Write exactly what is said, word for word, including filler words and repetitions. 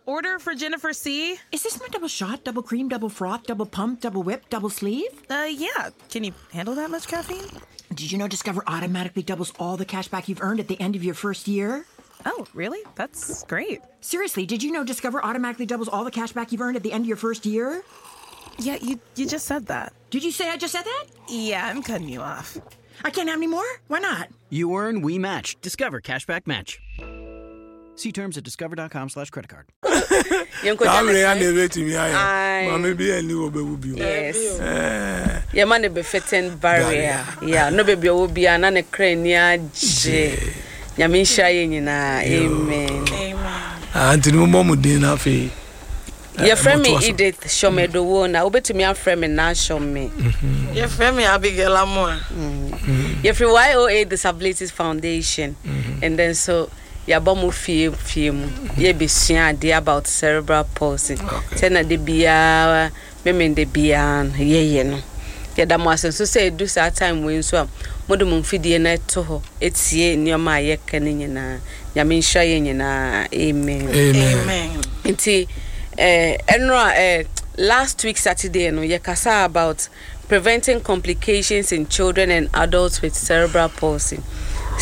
order for Jennifer C. Is this my double shot, double cream, double froth, double pump, double whip, double sleeve? Uh, yeah. Can you handle that much caffeine? Did you know Discover automatically doubles all the cash back you've earned at the end of your first year? Oh, really? That's great. Seriously, did you know Discover automatically doubles all the cash back you've earned at the end of your first year? Yeah, you you just said that. Did you say I just said that? Yeah, I'm cutting you off. I can't have any more? Why not? You earn, we match. Discover Cashback Match. See terms at discover.com slash credit card. Yes. Your money be fitting barrier. Yeah, no baby will be an anacrania. Yamisha yina. Amen. Amen. Auntie, no more dinner fee. Your friend me Edith show me the one. I will bet me a friend me now show me. Your friend me Abigail Amor. Your free Y O A Disabilities Foundation, and then so ya bomu fie fie mu. Ye be sua dey about cerebral palsy. Tena de bia, me me de bia ye ye no. Ya da mo asen so say do that time when so modum fidie na to ho etie nioma ye kan nyina. Nyame nhwa ye nyina. Amen. Amen. Nti eh enra eh last week Saturday no ye kasa about preventing complications in children and adults with cerebral palsy.